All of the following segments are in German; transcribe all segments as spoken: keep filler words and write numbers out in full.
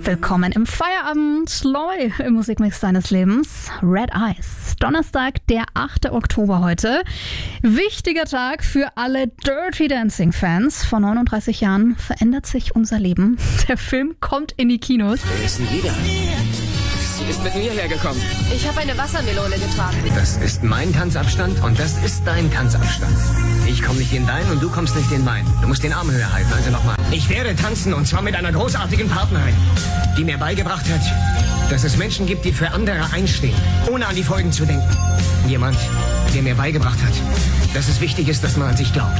Willkommen im Feierabend, Loy im Musikmix deines Lebens. Red Eyes. Donnerstag, der achte Oktober heute. Wichtiger Tag für alle Dirty Dancing Fans. Vor neununddreißig Jahren verändert sich unser Leben. Der Film kommt in die Kinos. Wer ist denn wieder? Sie ist mit mir hergekommen. Ich habe eine Wassermelone getragen. Das ist mein Tanzabstand und das ist dein Tanzabstand. Ich komme nicht in deinen und du kommst nicht in meinen. Du musst den Arm höher halten, also nochmal. Ich werde tanzen und zwar mit einer großartigen Partnerin, die mir beigebracht hat, dass es Menschen gibt, die für andere einstehen, ohne an die Folgen zu denken. Jemand, der mir beigebracht hat, dass es wichtig ist, dass man an sich glaubt.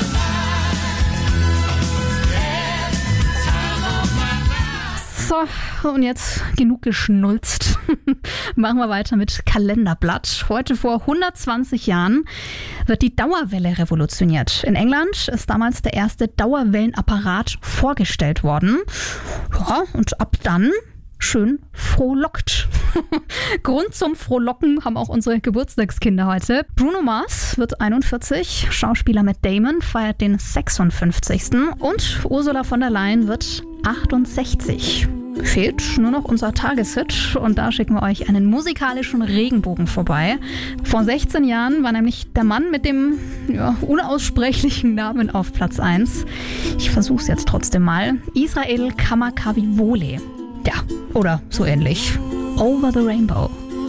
So, und jetzt genug geschnulzt. Machen wir weiter mit Kalenderblatt. Heute vor hundertzwanzig Jahren wird die Dauerwelle revolutioniert. In England ist damals der erste Dauerwellenapparat vorgestellt worden. Ja, und ab dann schön frohlockt. Grund zum Frohlocken haben auch unsere Geburtstagskinder heute. Bruno Mars wird einundvierzig, Schauspieler Matt Damon feiert den sechsundfünfzigsten und Ursula von der Leyen wird achtundsechzig. Fehlt nur noch unser Tageshit und da schicken wir euch einen musikalischen Regenbogen vorbei. Vor sechzehn Jahren war nämlich der Mann mit dem ja, unaussprechlichen Namen auf Platz eins. Ich versuch's jetzt trotzdem mal. Israel Kamakawiwo'ole. Ja, oder so ähnlich. Over the Rainbow.